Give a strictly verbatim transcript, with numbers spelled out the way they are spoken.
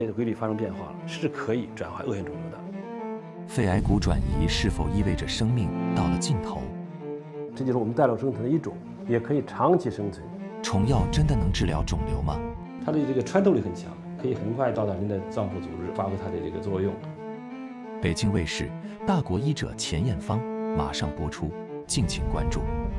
这个规律发生变化了，是可以转化恶性肿瘤的。 肺癌骨转移是否意味着生命到了尽头？ 这就是我们带状生存的一种，也可以长期生存。 虫药真的能治疗肿瘤吗？ 它的这个穿透力很强，可以很快到达人的脏腑组织，发挥它的这个作用。 北京卫视《大国医者钱艳芳》马上播出，敬请关注。